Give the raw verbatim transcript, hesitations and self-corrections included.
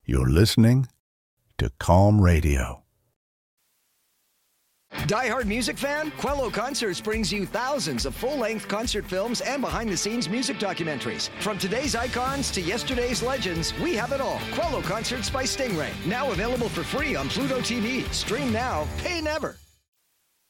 You're listening to Calm Radio. Die-hard music fan? Quello Concerts brings you thousands of full-length concert films and behind-the-scenes music documentaries. From today's icons to yesterday's legends, we have it all. Quello Concerts by Stingray. Now available for free on Pluto T V. Stream now, pay never.